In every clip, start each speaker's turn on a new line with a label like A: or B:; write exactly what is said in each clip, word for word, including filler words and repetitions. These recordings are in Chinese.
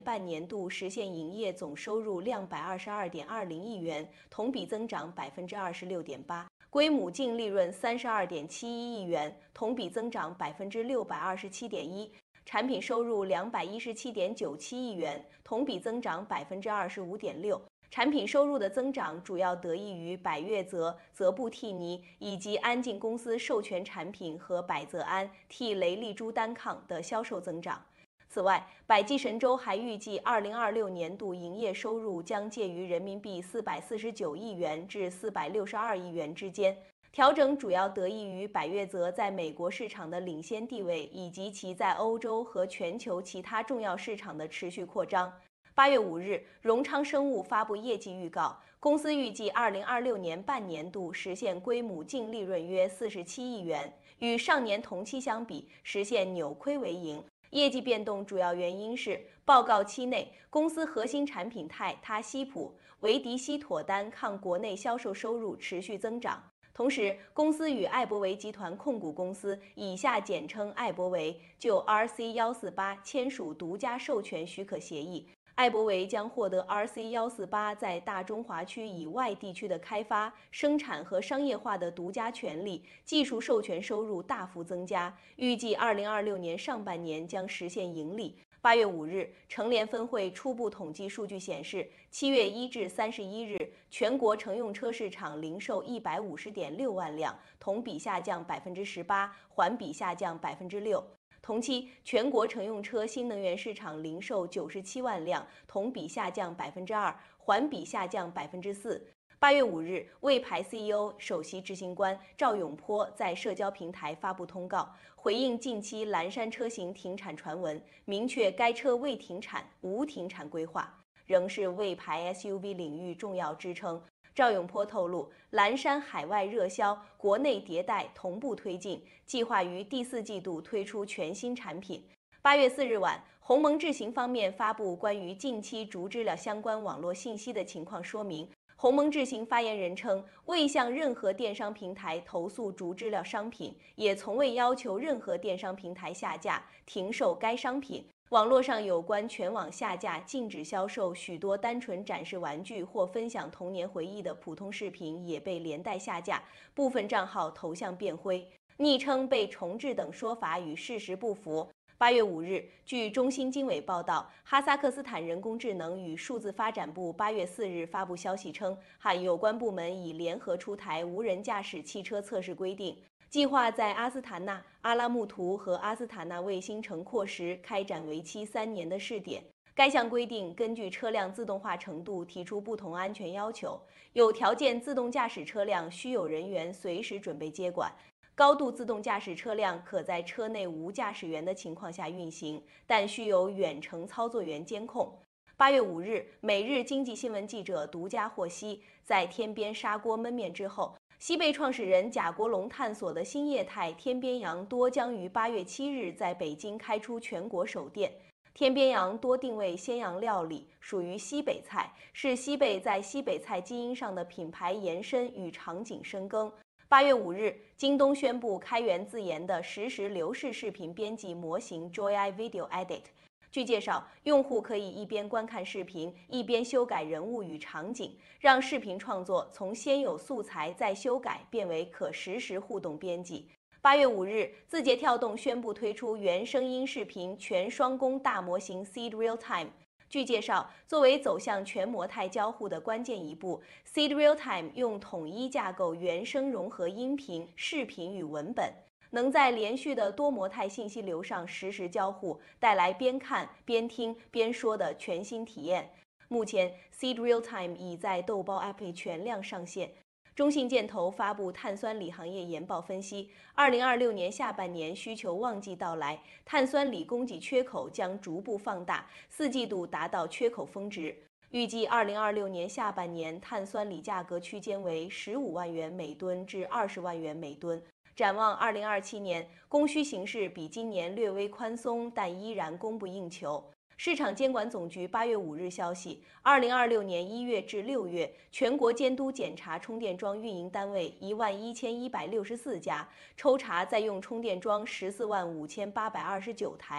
A: 半年度实现营业总收入两百二十二点二零亿元，同比增长百分之二十六点八，归母净利润三十二点七一亿元，同比增长百分之六百二十七点一。产品收入两百一十七点九七亿元，同比增长百分之二十五点六。产品收入的增长主要得益于百悦泽、泽布替尼以及安进公司授权产品和百泽安替雷利珠单抗的销售增长。此外，百济神州还预计，二零二六年度营业收入将介于人民币四百四十九亿元至四百六十二亿元之间。调整主要得益于百悦泽在美国市场的领先地位，以及其在欧洲和全球其他重要市场的持续扩张。八月五日，荣昌生物发布业绩预告，公司预计二零二六年半年度实现归母净利润约四十七亿元，与上年同期相比，实现扭亏为盈。业绩变动主要原因是，报告期内，公司核心产品泰他西普、维迪西妥单抗国内销售收入持续增长。同时，公司与艾博维集团控股公司（以下简称艾博维）就 R C 一四八签署独家授权许可协议。艾博维将获得 R C 一四八在大中华区以外地区的开发、生产和商业化的独家权利，技术授权收入大幅增加，预计二零二六年上半年将实现盈利。八月五日，成联分会初步统计数据显示，七月一至三十一日，全国乘用车市场零售一百五十点六万辆，同比下降百分之十八，环比下降百分之六。同期，全国乘用车新能源市场零售九十七万辆，同比下降百分之二，环比下降百分之四。八月五日，魏牌 C E O 首席执行官赵永波在社交平台发布通告，回应近期蓝山车型停产传闻，明确该车未停产，无停产规划，仍是魏牌 S U V 领域重要支撑。赵永波透露，蓝山海外热销，国内迭代同步推进，计划于第四季度推出全新产品。八月四日晚，鸿蒙智行方面发布关于近期竹知了相关网络信息的情况说明。鸿蒙智行发言人称，未向任何电商平台投诉竹知了商品，也从未要求任何电商平台下架、停售该商品。网络上有关全网下架、禁止销售许多单纯展示玩具或分享童年回忆的普通视频也被连带下架，部分账号头像变灰、昵称被重置等说法与事实不符。八月五日，据中新经纬报道，哈萨克斯坦人工智能与数字发展部八月四日发布消息称，和有关部门已联合出台无人驾驶汽车测试规定，计划在阿斯塔纳、阿拉木图和阿斯塔纳卫星城廓时开展为期三年的试点。该项规定根据车辆自动化程度提出不同安全要求，有条件自动驾驶车辆需有人员随时准备接管。高度自动驾驶车辆可在车内无驾驶员的情况下运行，但需有远程操作员监控。八月五日，每日经济新闻记者独家获悉，在天边砂锅焖面之后，西贝创始人贾国龙探索的新业态天边羊多将于八月七日在北京开出全国首店。天边羊多定位鲜羊料理，属于西北菜，是西贝在西北菜基因上的品牌延伸与场景深耕。八月五日，京东宣布开源自研的实时流式视频编辑模型 Joy Video Edit。据介绍，用户可以一边观看视频，一边修改人物与场景，让视频创作从先有素材再修改变为可实时互动编辑。八月五日，字节跳动宣布推出原声音视频全双工大模型 Seed Real Time。据介绍，作为走向全模态交互的关键一步 ，Seed Real Time 用统一架构原生融合音频、视频与文本，能在连续的多模态信息流上实时交互，带来边看边听边说的全新体验。目前 ，Seed Real Time 已在豆包 App 全量上线。中信建投发布碳酸锂行业研报分析，二零二六年下半年需求旺季到来，碳酸锂供给缺口将逐步放大，四季度达到缺口峰值。预计二零二六年下半年碳酸锂价格区间为十五万元每吨至二十万元每吨。展望二零二七年，供需形势比今年略微宽松，但依然供不应求。市场监管总局八月五日消息，二零二六年一月至六月，全国监督检查充电桩运营单位一万一千一百六十四家，抽查在用充电桩十四万五千八百二十九台。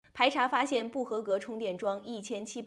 A: 排查发现不合格充电桩一千七百。